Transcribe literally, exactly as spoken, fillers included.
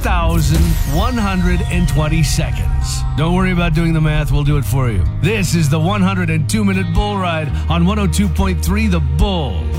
thousand one hundred twenty seconds. Don't worry about doing the math. We'll do it for you. This is the one hundred two minute Bull Ride on one oh two point three The Bull.